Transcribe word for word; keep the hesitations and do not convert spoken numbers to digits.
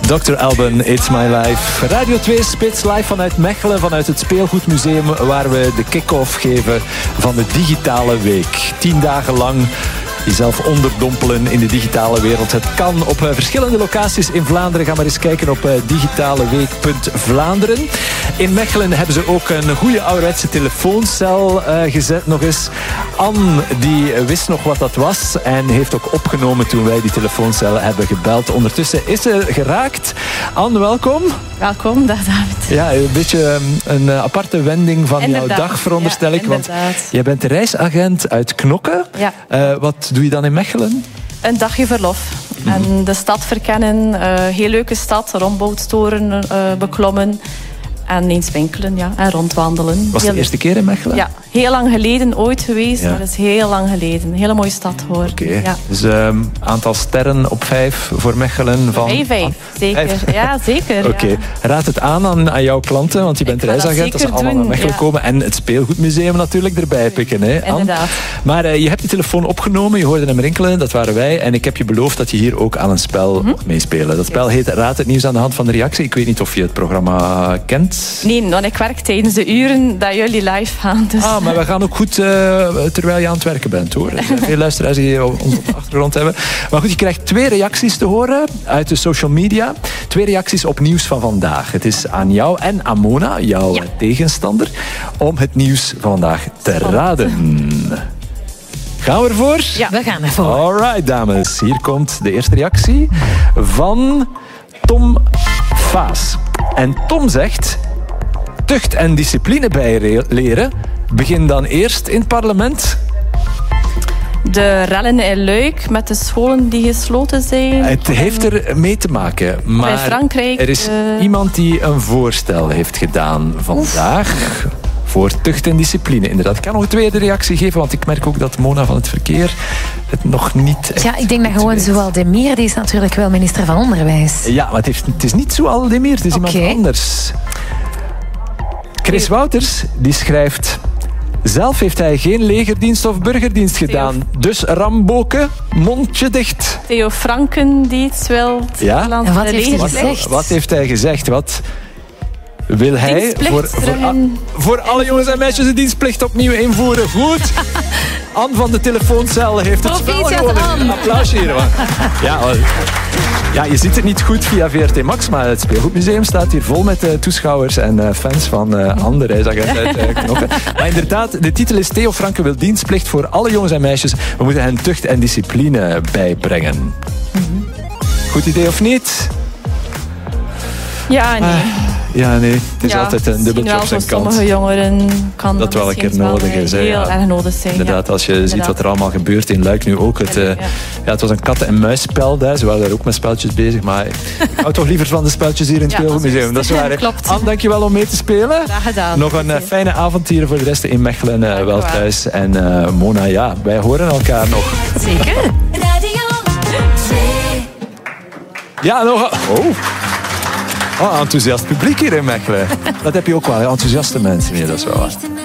dokter Alban, It's My Life. Radio twee Spits live vanuit Mechelen, vanuit het Speelgoedmuseum, waar we de kick-off geven van de digitale week. Tien dagen lang jezelf onderdompelen in de digitale wereld. Het kan op uh, verschillende locaties in Vlaanderen. Ga maar eens kijken op uh, digitaleweek punt Vlaanderen. In Mechelen hebben ze ook een goede ouderwetse telefooncel uh, gezet. Nog eens. Anne, die wist nog wat dat was en heeft ook opgenomen toen wij die telefooncel hebben gebeld. Ondertussen is ze geraakt. Anne, welkom. Welkom, dag David. Ja, een beetje een aparte wending van inderdaad. Jouw dag, veronderstel ik. Ja, want jij bent reisagent uit Knokke. Ja. Uh, wat doe je dan in Mechelen? Een dagje verlof. Mm. En de stad verkennen. Uh, heel leuke stad. Rombouttoren uh, beklommen. En eens winkelen, ja. En rondwandelen. Was het de eerste keer in Mechelen? Ja, heel lang geleden ooit geweest. Ja. Dat is heel lang geleden. Een hele mooie stad, hoor. Oké. Okay. Ja. Dus um, aantal sterren op vijf voor Mechelen? Van... Vijf, vijf. Zeker. Vijf. Ja, zeker. Oké. Okay. Ja. Raad het aan, aan aan jouw klanten, want je bent reisagent. Dat ze allemaal doen. naar Mechelen ja. komen. En het speelgoedmuseum natuurlijk erbij pikken, hè, Anne? Inderdaad. Maar uh, je hebt die telefoon opgenomen, je hoorde hem rinkelen, dat waren wij. En ik heb je beloofd dat je hier ook aan een spel mm-hmm. mag meespelen. Dat spel heet Raad het nieuws aan de hand van de reactie. Ik weet niet of je het programma kent. Nee, nog ik werk tijdens de uren dat jullie live gaan. Dus. Ah, maar we gaan ook goed uh, terwijl je aan het werken bent, hoor. Er zijn veel luisteraars die ons op de achtergrond hebben. Maar goed, je krijgt twee reacties te horen uit de social media. Twee reacties op nieuws van vandaag. Het is aan jou en aan Mona, jouw ja. tegenstander, om het nieuws van vandaag te raden. Gaan we ervoor? Ja, we gaan ervoor. Alright, dames. Hier komt de eerste reactie van Tom Vaas. En Tom zegt: tucht en discipline bijleren. Begin dan eerst in het parlement. De rellen in Luik met de scholen die gesloten zijn. Het heeft er mee te maken. Maar bij Frankrijk, er is uh... iemand die een voorstel heeft gedaan vandaag. Oef. Voor tucht en discipline, inderdaad. Ik kan nog een tweede reactie geven, want ik merk ook dat Mona van het Verkeer het nog niet echt Ja, ik denk dat gewoon Zoal Demir, die is natuurlijk wel minister van Onderwijs. Ja, maar het, heeft, het is niet Zoal Demir, het is okay. iemand anders. Chris Wouters, die schrijft: zelf heeft hij geen legerdienst of burgerdienst gedaan. Theo. Dus Ramboke, mondje dicht. Theo Franken, die iets wil. Ja? En wat heeft hij gezegd? Wat, wat heeft hij gezegd? Wat wil hij voor, voor, a, voor alle jongens en meisjes de dienstplicht opnieuw invoeren? Goed. Anne van de telefooncel heeft het spel gewonnen. Een applausje hier. Ja, ja, je ziet het niet goed via V R T Max, maar het Speelgoedmuseum staat hier vol met uh, toeschouwers en uh, fans van uh, Anne, de reisagent uit uh, Knokke. Maar inderdaad, de titel is Theo Franken wil dienstplicht voor alle jongens en meisjes. We moeten hen tucht en discipline bijbrengen. Goed idee of niet? Ja, nee. Uh, Ja, nee. Het is ja, altijd een dubbeltje op zijn kant. Sommige jongeren kan dat wel een keer nodig is. Heel ja. erg nodig zijn. Inderdaad, ja. als je Inderdaad. ziet wat er allemaal gebeurt in Luik nu ook. Het, ja, ja. Uh, ja, het was een kat- en muisspel daar. Ze waren daar ook met spelletjes bezig. Maar ik hou toch liever van de spelletjes hier in het ja, Speelgoedmuseum. Dat is waar. Klopt. Anne, dankjewel om mee te spelen. Graag gedaan. Nog een uh, fijne avond hier voor de rest in Mechelen. Uh, wel thuis. En uh, Mona, ja, wij horen elkaar nog. Zeker. Ja, nog... Oh. Oh, enthousiast publiek hier in Mechelen. Dat heb je ook wel, enthousiaste mensen hier, dat is wel waar.